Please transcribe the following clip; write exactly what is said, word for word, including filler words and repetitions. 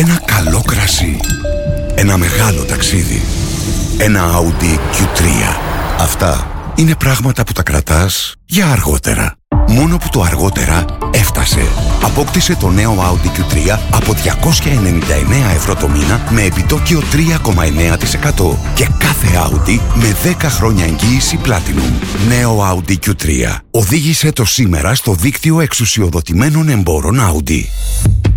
Ένα καλό κρασί. Ένα μεγάλο ταξίδι. Ένα Audi κιου τρία. Αυτά είναι πράγματα που τα κρατάς για αργότερα. Μόνο που το αργότερα έφτασε. Απόκτησε το νέο Audi κιου τρία από διακόσια ενενήντα εννέα ευρώ το μήνα με επιτόκιο τρία κόμμα εννέα τοις εκατό και κάθε Audi με δέκα χρόνια εγγύηση Platinum. Νέο Audi κιου τρία. Οδήγησε το σήμερα στο δίκτυο εξουσιοδοτημένων εμπόρων Audi.